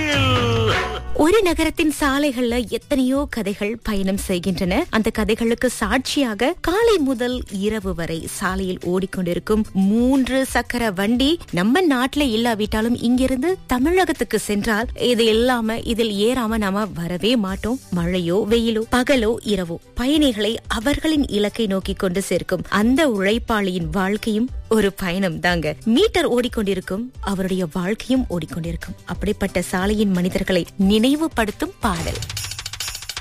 ஒரு நகரத்தின் சாலைகள்ல எத்தனையோ கதைகள் பயணம் செய்கின்றன. அந்த கதைகளுக்கு சாட்சியாக காலை முதல் இரவு வரை சாலையில் ஓடிக்கொண்டிருக்கும் 3 சக்கர வண்டி நம்ம நாட்டுல இல்லாவிட்டாலும் இங்கிருந்து தமிழகத்துக்கு சென்றால் இது இல்லாம இதில் ஏறாம நாம வரவே மாட்டோம். மழையோ வெயிலோ பகலோ இரவோ பயணிகளை அவர்களின் இலக்கை நோக்கி கொண்டு சேர்க்கும் அந்த உழைப்பாளியின் வாழ்க்கையும் ஒரு பயணம் தாங்க. மீட்டர் ஓடிக்கொண்டிருக்கும், அவருடைய வாழ்க்கையும் ஓடிக்கொண்டிருக்கும். அப்படிப்பட்ட சாலையின் மனிதர்களை நினைவுபடுத்தும் பாடல்.